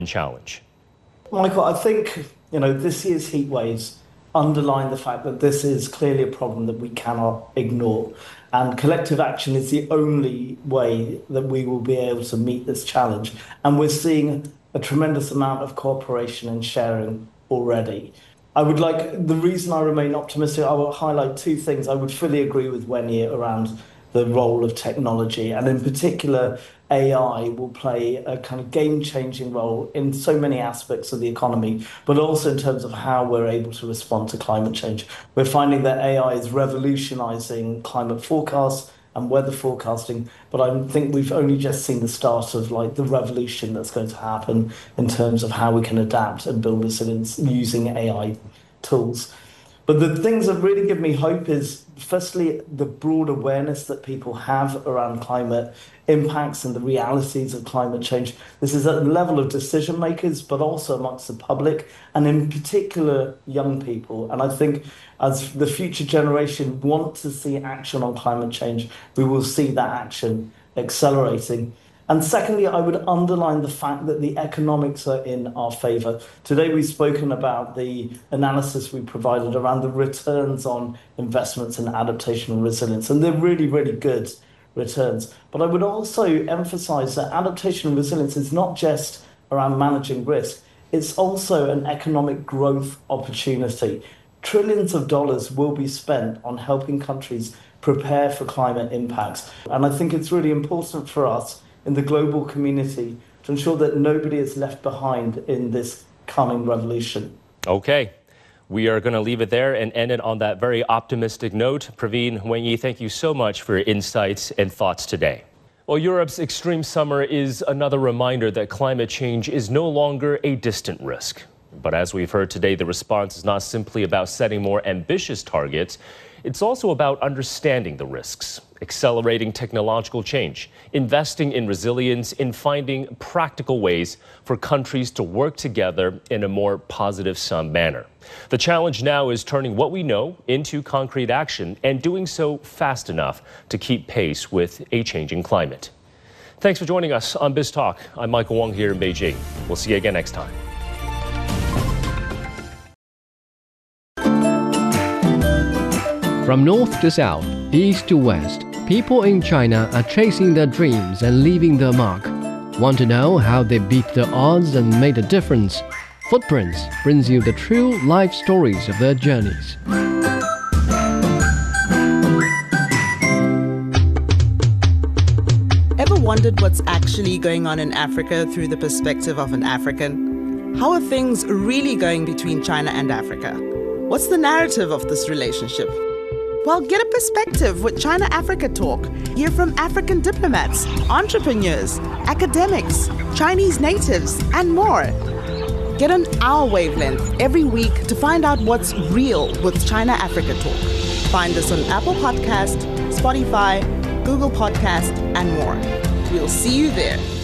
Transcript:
challenge. Michael, I think, this year's heat waves underline the fact that this is clearly a problem that we cannot ignore. And collective action is the only way that we will be able to meet this challenge. And we're seeing a tremendous amount of cooperation and sharing already. The reason I remain optimistic, I will highlight two things. I would fully agree with Wenyi around the role of technology, and in particular, AI will play a kind of game-changing role in so many aspects of the economy, but also in terms of how we're able to respond to climate change. We're finding that AI is revolutionizing climate forecasts and weather forecasting, but I think we've only just seen the start of the revolution that's going to happen in terms of how we can adapt and build resilience using AI tools. But the things that really give me hope is, firstly, the broad awareness that people have around climate impacts and the realities of climate change. This is at the level of decision makers, but also amongst the public, and in particular, young people. And I think as the future generation want to see action on climate change, we will see that action accelerating. And secondly, I would underline the fact that the economics are in our favour. Today, we've spoken about the analysis we provided around the returns on investments in adaptation and resilience, and they're really, really good returns. But I would also emphasise that adaptation and resilience is not just around managing risk, it's also an economic growth opportunity. Trillions of dollars will be spent on helping countries prepare for climate impacts. And I think it's really important for us in the global community to ensure that nobody is left behind in this coming revolution. Okay, we are going to leave it there and end it on that very optimistic note. Praveen, Wenyi, thank you so much for your insights and thoughts today. Well, Europe's extreme summer is another reminder that climate change is no longer a distant risk. But as we've heard today, the response is not simply about setting more ambitious targets. It's also about understanding the risks, accelerating technological change, investing in resilience, in finding practical ways for countries to work together in a more positive-sum manner. The challenge now is turning what we know into concrete action and doing so fast enough to keep pace with a changing climate. Thanks for joining us on BizTalk. I'm Michael Wong here in Beijing. We'll see you again next time. From north to south, east to west, people in China are chasing their dreams and leaving their mark. Want to know how they beat the odds and made a difference? Footprints brings you the true life stories of their journeys. Ever wondered what's actually going on in Africa through the perspective of an African? How are things really going between China and Africa? What's the narrative of this relationship? Well, get a perspective with China-Africa Talk. Hear from African diplomats, entrepreneurs, academics, Chinese natives, and more. Get on our wavelength every week to find out what's real with China-Africa Talk. Find us on Apple Podcast, Spotify, Google Podcast, and more. We'll see you there.